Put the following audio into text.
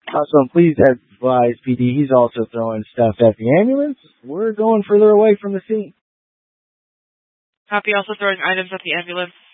So please advise PD, he's also throwing stuff at the ambulance. We're going further away from the scene. Copy, also throwing items at the ambulance.